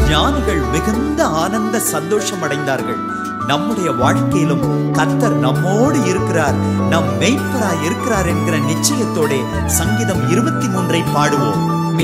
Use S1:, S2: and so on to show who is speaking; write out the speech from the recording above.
S1: ஞானிகள் மிகுந்த ஆனந்த சந்தோஷம் அடைந்தார்கள். நம்முடைய வாழ்க்கையிலும் கர்த்தர் நம்மோடு இருக்கிறார், நம் மெய்ப்பராய் இருக்கிறார் என்கிற நிச்சயத்தோட சங்கீதம் 23 பாடுவோம்.